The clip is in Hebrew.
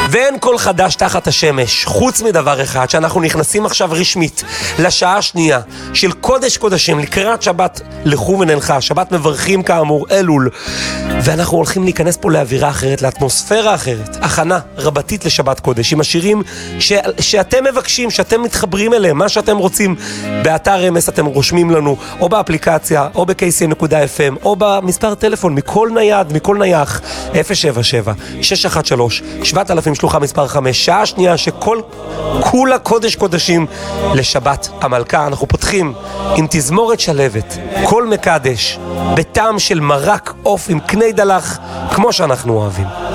ואין כל חדש תחת השמש, חוץ מדבר אחד, שאנחנו נכנסים עכשיו רשמית לשעה השנייה של קודש קודשים, לקראת שבת לכו ונלכה, שבת מברכים כאמור, אלול, ואנחנו הולכים להיכנס פה לאווירה אחרת, לאטמוספירה אחרת, הכנה רבתית לשבת קודש, עם השירים שאתם מבקשים, שאתם מתחברים אליהם, מה שאתם רוצים, באתר אמס אתם רושמים לנו, או באפליקציה, או ב-kcn.fm, או במספר טלפון, מכל נייד, מכל נייח, 077-613-7000 שלוחה מספר 5, שעה שנייה שכל כולה קודש קודשים לשבת המלכה. אנחנו פותחים עם תזמורת שלבת, כל מקדש, בטעם של מרק עוף עם קני דלח, כמו שאנחנו אוהבים.